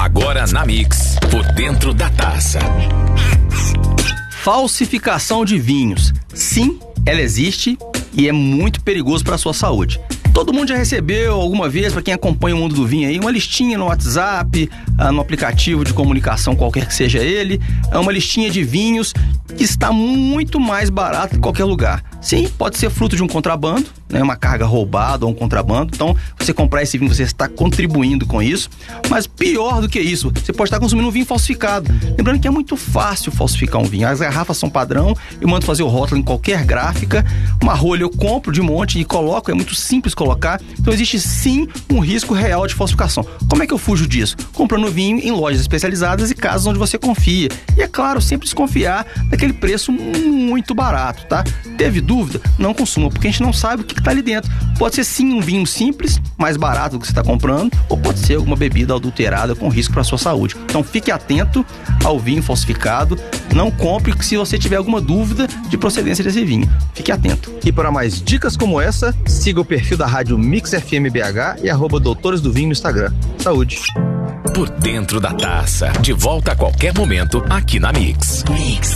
Agora na Mix, por dentro da taça. Falsificação de vinhos. Sim, ela existe e é muito perigoso para a sua saúde. Todo mundo já recebeu alguma vez, para quem acompanha o mundo do vinho aí, uma listinha no WhatsApp, no aplicativo de comunicação qualquer que seja ele, uma listinha de vinhos que está muito mais barato em qualquer lugar. Sim, pode ser fruto de um contrabando, né, uma carga roubada ou um contrabando. Então, você comprar esse vinho, você está contribuindo com isso. Mas pior do que isso, você pode estar consumindo um vinho falsificado. Lembrando que é muito fácil falsificar um vinho. As garrafas são padrão, eu mando fazer o rótulo em qualquer gráfica. Uma rolha eu compro de monte e coloco, é muito simples colocar. Então, existe sim um risco real de falsificação. Como é que eu fujo disso? Comprando vinho em lojas especializadas e casas onde você confia. E é claro, sempre desconfiar daquele preço muito barato, tá? Teve dúvida? Não consuma, porque a gente não sabe o que está ali dentro. Pode ser sim um vinho simples, mais barato do que você está comprando, ou pode ser alguma bebida adulterada com risco para a sua saúde. Então fique atento ao vinho falsificado, não compre se você tiver alguma dúvida de procedência desse vinho. Fique atento. E para mais dicas como essa, siga o perfil da Rádio Mix FM BH e @Doutores do Vinho no Instagram. Saúde! Por dentro da taça, de volta a qualquer momento aqui na Mix.